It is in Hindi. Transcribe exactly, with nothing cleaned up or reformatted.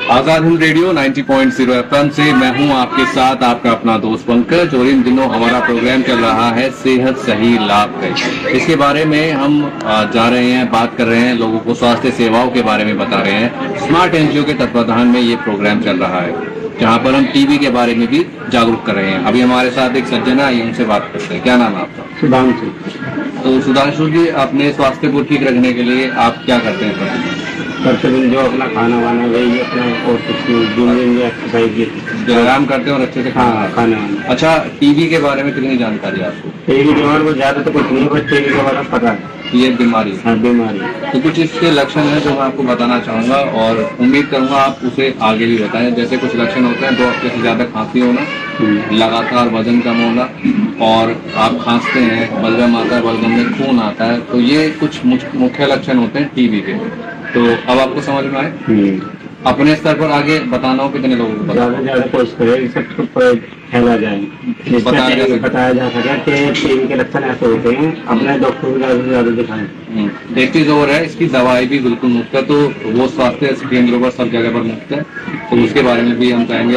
आजाद हिंद रेडियो नब्बे पॉइंट शून्य एफएम से मैं हूं आपके साथ आपका अपना दोस्त पंकज। और इन दिनों हमारा प्रोग्राम चल रहा है सेहत सही लाभ है। इसके बारे में हम जा रहे हैं, बात कर रहे हैं, लोगों को स्वास्थ्य सेवाओं के बारे में बता रहे हैं। स्मार्ट एनजीओ के तत्वाधान में ये प्रोग्राम चल रहा है, जहां पर हम टीबी के बारे में भी जागरूक कर रहे हैं। अभी हमारे साथ एक सज्जन है, आइए उनसे बात करते हैं। क्या नाम है आपका? सुधांशु। तो सुधांशु जी, अपने स्वास्थ्य को ठीक रखने के लिए आप क्या करते हैं? प्रतिदिन जो अपना खाना वाना वही अपना और कुछ दिन एक्सरसाइज आराम करते हैं और अच्छे से हाँ खाना वाना। अच्छा, टीबी के बारे में कितनी जानकारी है आपको? टीबी बीमार को ज्यादा तो कुछ नहीं, बस टीबी के बारे में पता है ये बीमारी हाँ बीमारी। तो कुछ इसके लक्षण हैं जो मैं आपको बताना चाहूंगा और उम्मीद करूंगा आप उसे आगे भी बताएं। जैसे कुछ लक्षण होते हैं, दो हफ्ते से ज्यादा खांसी होना, लगातार वजन कम होना, और आप खांसते हैं, बलगम आता है, बलगम में खून आता है, तो ये कुछ मुख्य लक्षण होते हैं टीबी के। तो अब आपको समझ में आए? अपने स्तर पर आगे बताना हो कितने लोगों को ज्यादा से ज्यादा कोशिश करें सबको फैला जाए, बताया, बताया जा सके कि टीबी के लक्षण ऐसे होते हैं, अपने डॉक्टर को ज्यादा से ज्यादा दिखाएं। एक चीज और है, इसकी दवाई भी बिल्कुल मुफ्त है, तो वो स्वास्थ्य केंद्रों पर सब जगह पर मुफ्त है, तो उसके बारे में भी हम कहेंगे।